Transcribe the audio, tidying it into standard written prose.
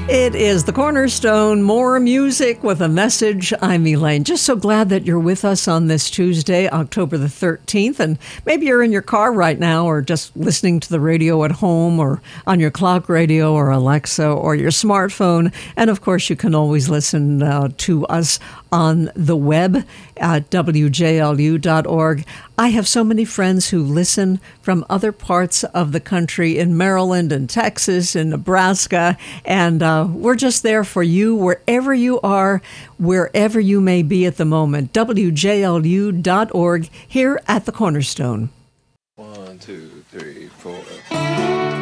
It is the Cornerstone, more music with a message. I'm Elaine. Just so glad that you're with us on this Tuesday, October the 13th. And maybe you're in your car right now or just listening to the radio at home or on your clock radio or Alexa or your smartphone. And of course, you can always listen to us on the web at wjlu.org. I have so many friends who listen from other parts of the country in Maryland and Texas and Nebraska, and we're just there for you wherever you are, wherever you may be at the moment. wjlu.org here at the Cornerstone. 1, 2, 3, 4.